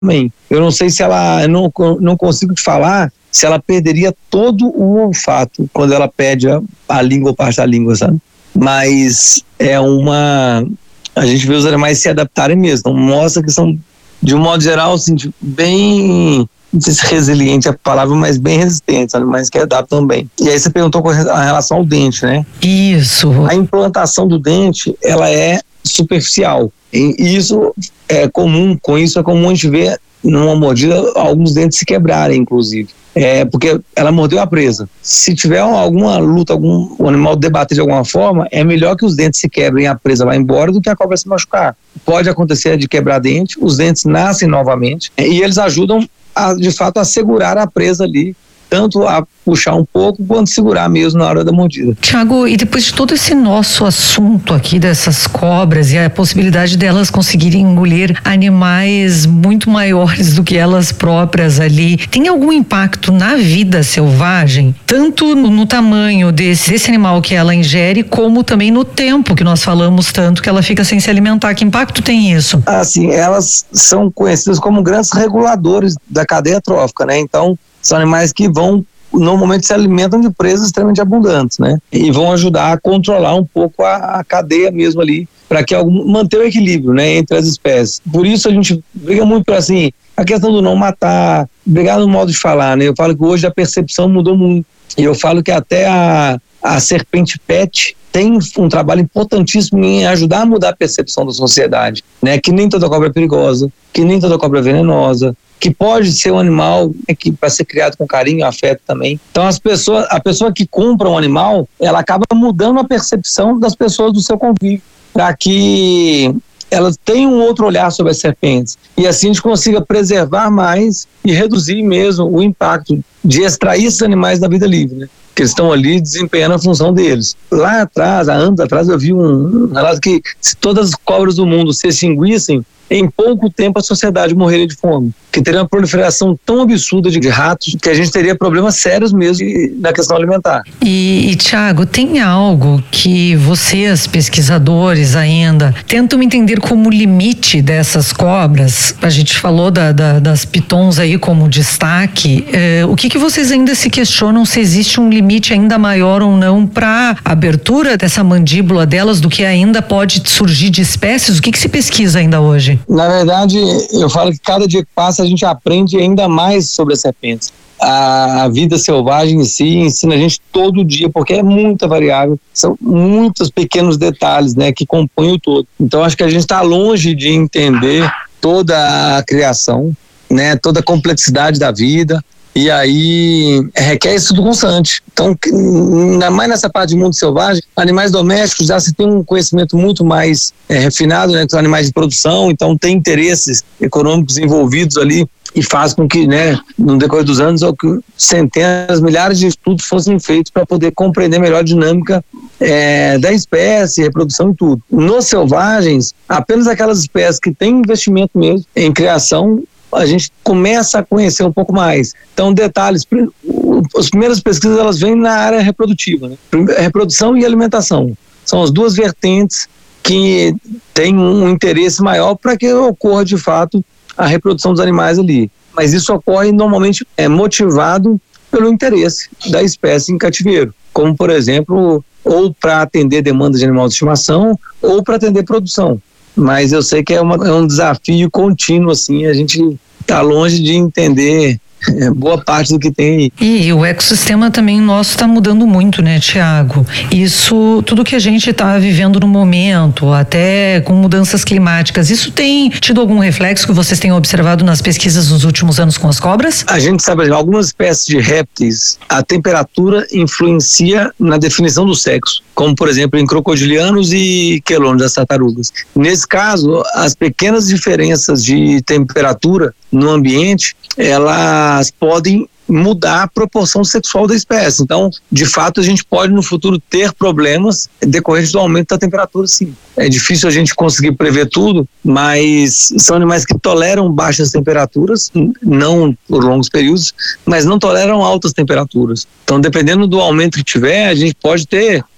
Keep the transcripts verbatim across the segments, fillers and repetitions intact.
também. Eu não sei se ela, eu não, não consigo te falar se ela perderia todo o olfato quando ela perde a, a língua ou parte da língua, sabe? Mas é uma... A gente vê os animais se adaptarem mesmo. Então mostra que são, de um modo geral, assim, bem... Não sei se resiliente é a palavra, mas bem resistentes, animais que adaptam bem. E aí você perguntou com a relação ao dente, né? Isso. A implantação do dente, ela é superficial. E isso é comum, com isso é comum a gente ver numa mordida alguns dentes se quebrarem, inclusive. É porque ela mordeu a presa. Se tiver alguma luta, algum o animal debater de alguma forma, é melhor que os dentes se quebrem e a presa vá embora do que a cobra se machucar. Pode acontecer de quebrar dente, os dentes nascem novamente e eles ajudam a, de fato, a segurar a presa ali, tanto a puxar um pouco quanto segurar mesmo na hora da mordida. Tiago, e depois de todo esse nosso assunto aqui dessas cobras e a possibilidade delas conseguirem engolir animais muito maiores do que elas próprias ali, tem algum impacto na vida selvagem? Tanto no, no tamanho desse, desse animal que ela ingere, como também no tempo que nós falamos tanto que ela fica sem se alimentar. Que impacto tem isso? Assim, elas são conhecidas como grandes reguladores da cadeia trófica, né? Então, são animais que vão, normalmente se alimentam de presas extremamente abundantes, né? E vão ajudar a controlar um pouco a, a cadeia mesmo ali, para que algum, manter o equilíbrio, né, entre as espécies. Por isso a gente briga muito por, assim, a questão do não matar, brigar no modo de falar, né? Eu falo que hoje a percepção mudou muito. E eu falo que até a, a serpente pet tem um trabalho importantíssimo em ajudar a mudar a percepção da sociedade, né? Que nem toda cobra é perigosa, que nem toda cobra é venenosa, que pode ser um animal, né, que para ser criado com carinho e afeto também. Então as pessoas, a pessoa que compra um animal, ela acaba mudando a percepção das pessoas do seu convívio, para que elas tenham um outro olhar sobre as serpentes. E assim a gente consiga preservar mais e reduzir mesmo o impacto de extrair esses animais da vida livre, né? Que eles estão ali desempenhando a função deles. Lá atrás, há anos atrás, eu vi um, um relato que se todas as cobras do mundo se extinguissem, em pouco tempo a sociedade morreria de fome. Que teria uma proliferação tão absurda de ratos que a gente teria problemas sérios mesmo na questão alimentar. E, e Tiago, tem algo que vocês, pesquisadores ainda, tentam entender como limite dessas cobras? A gente falou da, da, das pitons aí como destaque. É, o que, que vocês ainda se questionam se existe um limite ainda maior ou não para a abertura dessa mandíbula delas, do que ainda pode surgir de espécies? O que, que se pesquisa ainda hoje? Na verdade, eu falo que cada dia que passa a gente aprende ainda mais sobre as serpentes. A, a vida selvagem em si ensina a gente todo dia, porque é muita variável, são muitos pequenos detalhes, né, que compõem o todo. Então acho que a gente está longe de entender toda a criação, né, toda a complexidade da vida. E aí requer estudo constante. Então, ainda mais nessa parte de mundo selvagem, animais domésticos já se tem um conhecimento muito mais é, refinado, né, com os animais de produção, então tem interesses econômicos envolvidos ali e faz com que, né, no decorrer dos anos, centenas, milhares de estudos fossem feitos para poder compreender melhor a dinâmica é, da espécie, reprodução e tudo. Nos selvagens, apenas aquelas espécies que têm investimento mesmo em criação, a gente começa a conhecer um pouco mais. Então, detalhes, as primeiras pesquisas elas vêm na área reprodutiva, né? Reprodução e alimentação. São as duas vertentes que têm um interesse maior para que ocorra, de fato, a reprodução dos animais ali. Mas isso ocorre normalmente é motivado pelo interesse da espécie em cativeiro, como, por exemplo, ou para atender demandas de animal de estimação ou para atender produção. Mas eu sei que é, uma, é um desafio contínuo, assim, a gente está longe de entender é, boa parte do que tem aí. E o ecossistema também nosso está mudando muito, né, Tiago? Isso, tudo que a gente está vivendo no momento, até com mudanças climáticas, isso tem tido algum reflexo que vocês tenham observado nas pesquisas nos últimos anos com as cobras? A gente sabe que algumas espécies de répteis, a temperatura influencia na definição do sexo, como por exemplo em crocodilianos e quelônios, das tartarugas. Nesse caso, as pequenas diferenças de temperatura no ambiente, elas podem mudar a proporção sexual da espécie. Então, de fato, a gente pode no futuro ter problemas decorrentes do aumento da temperatura, sim. É difícil a gente conseguir prever tudo, mas são animais que toleram baixas temperaturas, não por longos períodos, mas não toleram altas temperaturas. Então, dependendo do aumento que tiver, a gente pode ter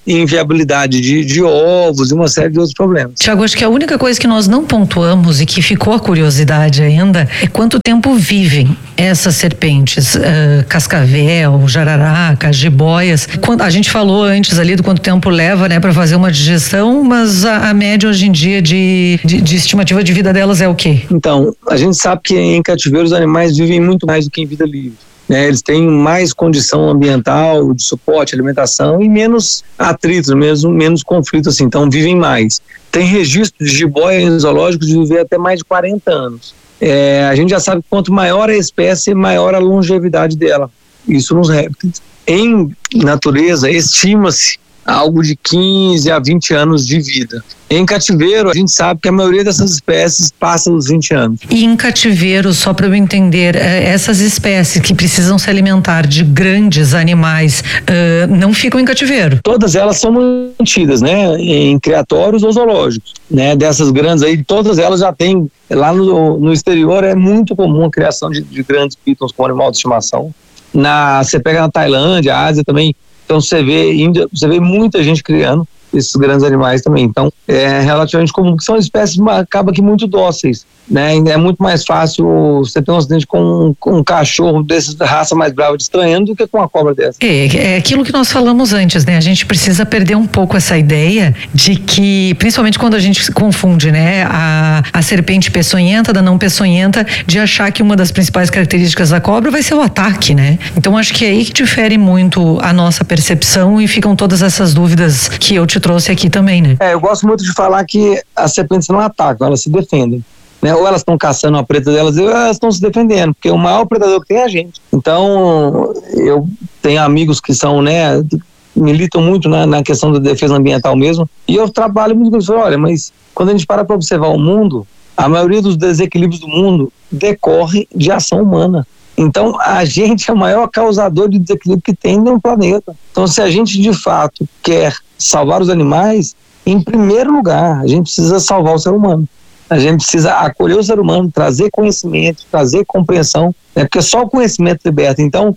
inviabilidade de, de ovos e uma série de outros problemas. Tiago, acho que a única coisa que nós não pontuamos e que ficou a curiosidade ainda é quanto tempo vivem essas serpentes, uh, cascavel, jararaca, jiboias. Quando, a gente falou antes ali do quanto tempo leva, né, para fazer uma digestão, mas a, a média hoje em dia de, de, de estimativa de vida delas é o quê? Então, a gente sabe que em cativeiro os animais vivem muito mais do que em vida livre. Né, eles têm mais condição ambiental, de suporte, alimentação e menos atritos, mesmo, menos conflitos, assim, então vivem mais. Tem registro de jiboia em zoológicos de viver até mais de quarenta anos. É, a gente já sabe que quanto maior a espécie, maior a longevidade dela. Isso nos répteis. Em natureza, estima-se algo de quinze a vinte anos de vida. Em cativeiro, a gente sabe que a maioria dessas espécies passa dos vinte anos. E em cativeiro, só para eu entender, essas espécies que precisam se alimentar de grandes animais, uh, não ficam em cativeiro? Todas elas são mantidas, né, em criatórios ou zoológicos, né, dessas grandes aí, todas elas já têm, lá no, no exterior é muito comum a criação de, de grandes pitons como animal de estimação. Na, você pega na Tailândia, a Ásia também, então você vê, Índia, você vê muita gente criando esses grandes animais também. Então, é relativamente comum, que são espécies, acaba que muito dóceis, né? É muito mais fácil você ter um acidente com, com um cachorro dessa raça mais brava estranhando do que com uma cobra dessa. É, é aquilo que nós falamos antes, né? A gente precisa perder um pouco essa ideia de que, principalmente quando a gente confunde, né? A, a serpente peçonhenta da não peçonhenta, de achar que uma das principais características da cobra vai ser o ataque, né? Então, acho que é aí que difere muito a nossa percepção e ficam todas essas dúvidas que eu te trouxe aqui também, né? É, eu gosto muito de falar que as serpentes não atacam, elas se defendem. Né? Ou elas estão caçando a presa delas, ou elas estão se defendendo, porque o maior predador que tem é a gente. Então, eu tenho amigos que são, né, militam muito na, na questão da defesa ambiental mesmo, e eu trabalho muito com isso. Olha, mas quando a gente para para observar o mundo, a maioria dos desequilíbrios do mundo decorre de ação humana. Então, a gente é o maior causador de desequilíbrio que tem no planeta. Então, se a gente de fato quer salvar os animais, em primeiro lugar, a gente precisa salvar o ser humano. A gente precisa acolher o ser humano, trazer conhecimento, trazer compreensão, né? Porque só o conhecimento liberta. Então,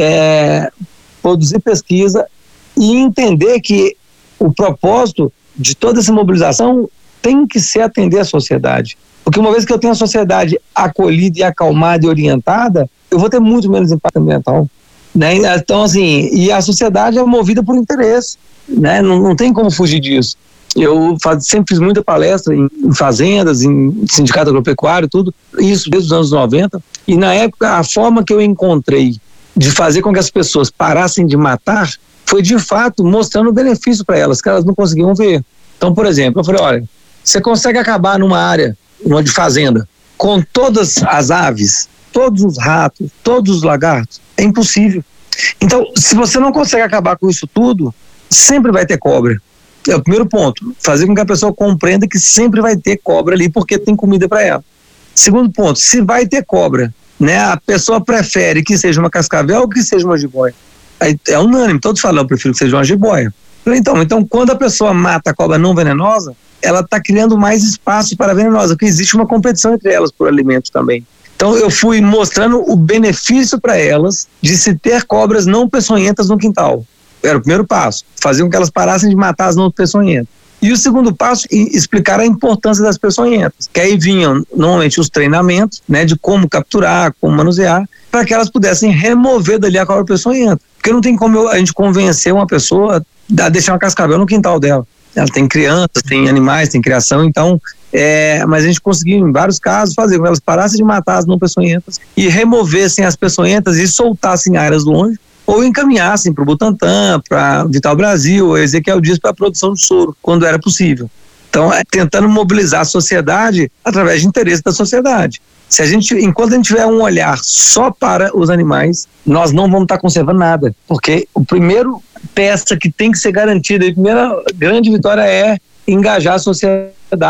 é, produzir pesquisa e entender que o propósito de toda essa mobilização tem que ser atender a sociedade. Porque uma vez que eu tenho a sociedade acolhida e acalmada e orientada, eu vou ter muito menos impacto ambiental. Né? Então, assim, e a sociedade é movida por interesse, né? Não, não tem como fugir disso. Eu faz, sempre fiz muita palestra em, em fazendas, em sindicato agropecuário, tudo, isso desde os anos noventa, e na época a forma que eu encontrei de fazer com que as pessoas parassem de matar foi de fato mostrando o benefício para elas, que elas não conseguiam ver. Então, por exemplo, eu falei, olha, você consegue acabar numa área, uma de fazenda, com todas as aves, todos os ratos, todos os lagartos? É impossível. Então, se você não consegue acabar com isso tudo, sempre vai ter cobra. É o primeiro ponto, fazer com que a pessoa compreenda que sempre vai ter cobra ali, porque tem comida para ela. Segundo ponto, se vai ter cobra, né, a pessoa prefere que seja uma cascavel ou que seja uma jiboia. Aí é unânime, todos falam, eu prefiro que seja uma jiboia. Então, então, quando a pessoa mata a cobra não venenosa, ela está criando mais espaço para a venenosa, porque existe uma competição entre elas por alimentos também. Então eu fui mostrando o benefício para elas de se ter cobras não peçonhentas no quintal. Era o primeiro passo, fazer com que elas parassem de matar as não peçonhentas. E o segundo passo, explicar a importância das peçonhentas, que aí vinham normalmente os treinamentos, né, de como capturar, como manusear, para que elas pudessem remover dali a cobra peçonhenta. Porque não tem como a gente convencer uma pessoa a deixar uma cascavel no quintal dela. Ela tem crianças, tem animais, tem criação, então, é, mas a gente conseguiu em vários casos fazer com que elas parassem de matar as não peçonhentas e removessem as peçonhentas e soltassem áreas longe, ou encaminhassem para o Butantan, para Vital Brasil, ou Ezequiel Dias para a produção de soro, quando era possível. Então, é tentando mobilizar a sociedade através de interesse da sociedade. Se a gente, enquanto a gente tiver um olhar só para os animais, nós não vamos estar conservando nada, porque o primeiro peça que tem que ser garantida, a primeira grande vitória é engajar a sociedade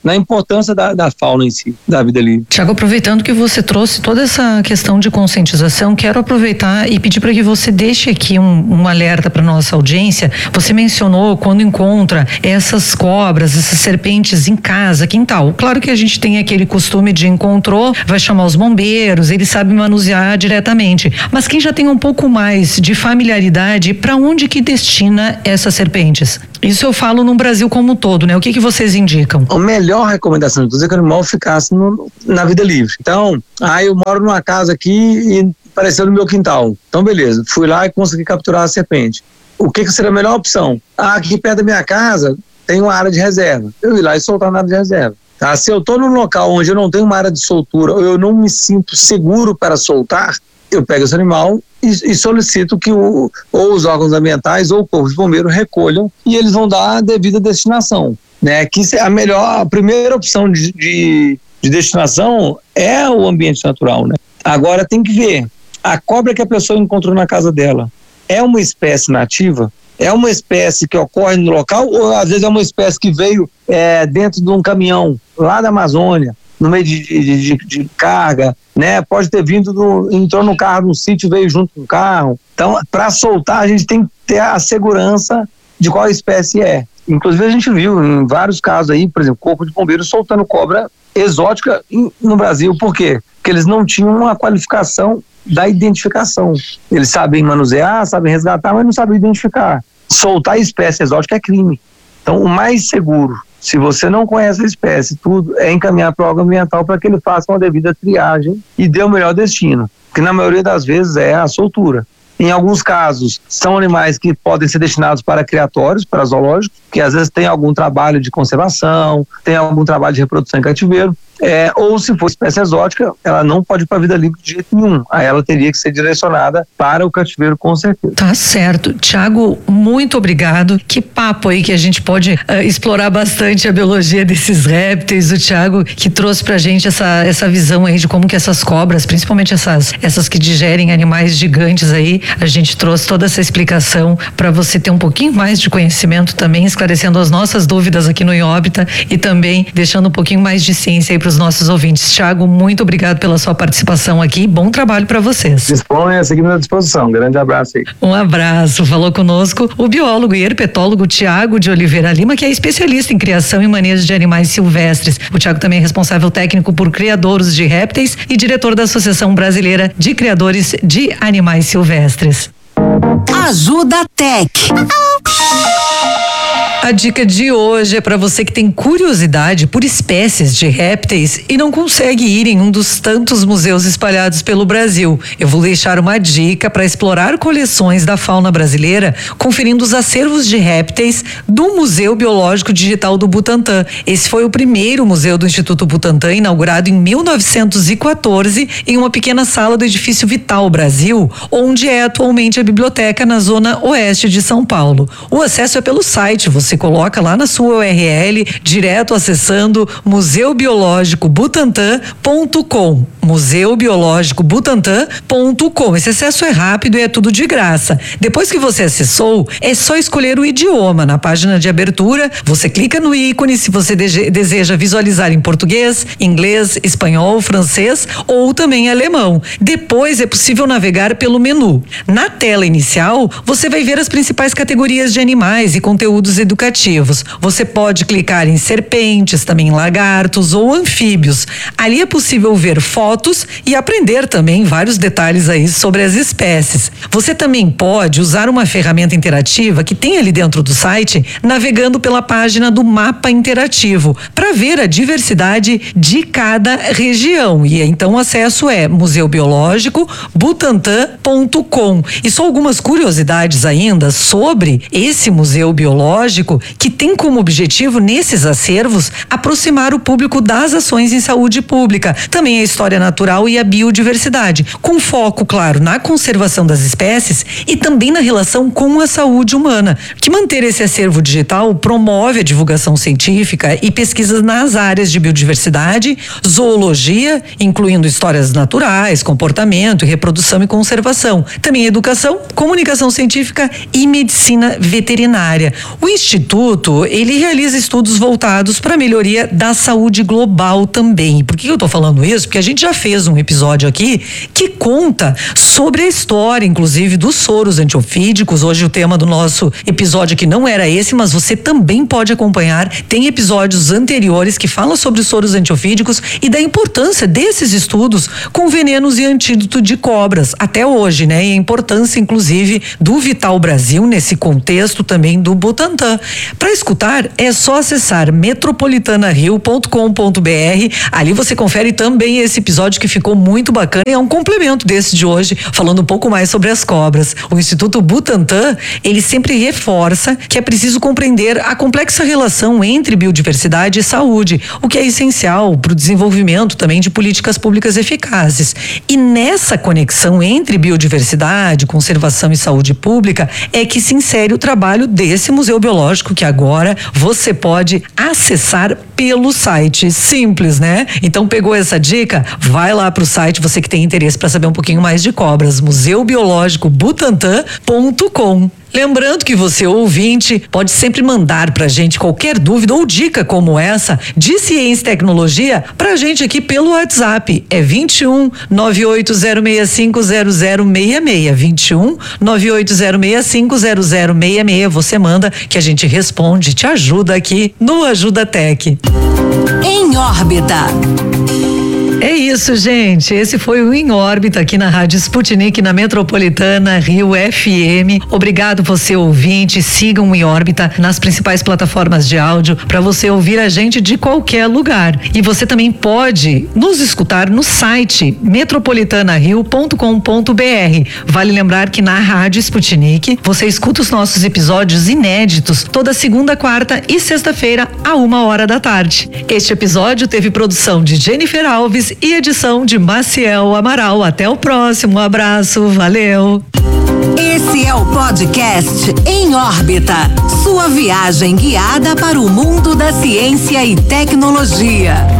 na importância da, da fauna em si, da vida livre. Tiago, aproveitando que você trouxe toda essa questão de conscientização, quero aproveitar e pedir para que você deixe aqui um, um alerta para nossa audiência. Você mencionou quando encontra essas cobras, essas serpentes em casa, quintal. Claro que a gente tem aquele costume de encontrou, vai chamar os bombeiros, ele sabe manusear diretamente. Mas quem já tem um pouco mais de familiaridade, para onde que destina essas serpentes? Isso eu falo no Brasil como um todo, né? O que que vocês indicam? A melhor recomendação de todos é que o animal ficasse no, na vida livre. Então, ah, eu moro numa casa aqui e apareceu no meu quintal. Então, beleza, fui lá e consegui capturar a serpente. O que que seria a melhor opção? Ah, aqui perto da minha casa tem uma área de reserva. Eu ir lá e soltar na área de reserva. Tá? Se eu estou num local onde eu não tenho uma área de soltura ou eu não me sinto seguro para soltar, eu pego esse animal e, e solicito que o, ou os órgãos ambientais ou o corpo de bombeiro recolham e eles vão dar a devida destinação. Né? Que a melhor, a primeira opção de, de, de destinação é o ambiente natural. Né? Agora tem que ver, a cobra que a pessoa encontrou na casa dela é uma espécie nativa? É uma espécie que ocorre no local ou às vezes é uma espécie que veio é, dentro de um caminhão lá da Amazônia, no meio de, de, de, de carga, né? Pode ter vindo, do, entrou no carro, no sítio, veio junto com o carro. Então, para soltar, a gente tem que ter a segurança de qual espécie é. Inclusive, a gente viu em vários casos aí, por exemplo, corpo de bombeiros soltando cobra exótica no Brasil. Por quê? Porque eles não tinham uma qualificação da identificação. Eles sabem manusear, sabem resgatar, mas não sabem identificar. Soltar a espécie exótica é crime. Então, o mais seguro, se você não conhece a espécie, tudo é encaminhar para o órgão ambiental para que ele faça uma devida triagem e dê o melhor destino. Porque na maioria das vezes é a soltura. Em alguns casos, são animais que podem ser destinados para criatórios, para zoológicos, que às vezes tem algum trabalho de conservação, tem algum trabalho de reprodução em cativeiro. É, ou se for espécie exótica, ela não pode ir para a vida livre de jeito nenhum. Aí ela teria que ser direcionada para o cativeiro, com certeza. Tá certo. Tiago, muito obrigado. Que papo aí que a gente pode uh, explorar bastante a biologia desses répteis. O Tiago que trouxe pra gente essa, essa visão aí de como que essas cobras, principalmente essas, essas que digerem animais gigantes aí, a gente trouxe toda essa explicação para você ter um pouquinho mais de conhecimento também, esclarecendo as nossas dúvidas aqui no Em Órbita e também deixando um pouquinho mais de ciência aí para os nossos ouvintes. Tiago, muito obrigado pela sua participação aqui. Bom trabalho para vocês. Disponha, seguimos à disposição. Grande abraço aí. Um abraço. Falou conosco o biólogo e herpetólogo Tiago de Oliveira Lima, que é especialista em criação e manejo de animais silvestres. O Tiago também é responsável técnico por criadouros de répteis e diretor da Associação Brasileira de Criadores de Animais Silvestres. Ajuda Tech. A dica de hoje é para você que tem curiosidade por espécies de répteis e não consegue ir em um dos tantos museus espalhados pelo Brasil. Eu vou deixar uma dica para explorar coleções da fauna brasileira, conferindo os acervos de répteis do Museu Biológico Digital do Butantã. Esse foi o primeiro museu do Instituto Butantã, inaugurado em mil novecentos e quatorze, em uma pequena sala do edifício Vital Brasil, onde é atualmente a biblioteca na zona oeste de São Paulo. O acesso é pelo site, você coloca lá na sua U R L, direto acessando museu biológico butantã ponto com. museu biológico butantã ponto com. Esse acesso é rápido e é tudo de graça. Depois que você acessou, é só escolher o idioma. Na página de abertura, você clica no ícone se você de- deseja visualizar em português, inglês, espanhol, francês ou também alemão. Depois é possível navegar pelo menu. Na tela inicial, você vai ver as principais categorias de animais e conteúdos educativos. Você pode clicar em serpentes, também lagartos ou anfíbios. Ali é possível ver fotos e aprender também vários detalhes aí sobre as espécies. Você também pode usar uma ferramenta interativa que tem ali dentro do site, navegando pela página do mapa interativo, para ver a diversidade de cada região. E então o acesso é museu biológico butantã ponto com. E só algumas curiosidades ainda sobre esse museu biológico, que tem como objetivo, nesses acervos, aproximar o público das ações em saúde pública, também a história natural e a biodiversidade, com foco, claro, na conservação das espécies e também na relação com a saúde humana. Que manter esse acervo digital promove a divulgação científica e pesquisas nas áreas de biodiversidade, zoologia, incluindo histórias naturais, comportamento, reprodução e conservação, também educação, comunicação científica e medicina veterinária. O Instituto Instituto, ele realiza estudos voltados para a melhoria da saúde global também. Por que eu tô falando isso? Porque a gente já fez um episódio aqui que conta sobre a história, inclusive, dos soros antiofídicos. Hoje o tema do nosso episódio aqui não era esse, mas você também pode acompanhar. Tem episódios anteriores que falam sobre os soros antiofídicos e da importância desses estudos com venenos e antídoto de cobras até hoje, né? E a importância, inclusive, do Vital Brasil nesse contexto também do Butantan. Para escutar, é só acessar metropolitana rio ponto com ponto br. Ali você confere também esse episódio que ficou muito bacana e é um complemento desse de hoje, falando um pouco mais sobre as cobras. O Instituto Butantan, ele sempre reforça que é preciso compreender a complexa relação entre biodiversidade e saúde, o que é essencial para o desenvolvimento também de políticas públicas eficazes. E nessa conexão entre biodiversidade, conservação e saúde pública é que se insere o trabalho desse Museu Biológico, que agora você pode acessar pelo site. Simples, né? Então pegou essa dica? Vai lá pro site, você que tem interesse para saber um pouquinho mais de cobras, museu biológico butantan ponto com. Lembrando que você, ouvinte, pode sempre mandar pra gente qualquer dúvida ou dica como essa de ciência e tecnologia pra gente aqui pelo WhatsApp. É vinte e um, nove oito zero seis cinco zero zero seis seis. vinte e um, nove oito zero seis cinco zero zero seis seis. Você manda que a gente responde, te ajuda aqui no Ajuda Tech. Em órbita. É isso, gente. Esse foi o Em Órbita aqui na Rádio Sputnik, na Metropolitana Rio F M. Obrigado você, ouvinte. Sigam o Em Órbita nas principais plataformas de áudio para você ouvir a gente de qualquer lugar. E você também pode nos escutar no site metropolitana rio ponto com ponto br. Vale lembrar que na Rádio Sputnik você escuta os nossos episódios inéditos toda segunda, quarta e sexta-feira a uma hora da tarde. Este episódio teve produção de Jennifer Alves e edição de Maciel Amaral. Até o próximo. Um abraço. Valeu. Esse é o podcast Em Órbita, sua viagem guiada para o mundo da ciência e tecnologia.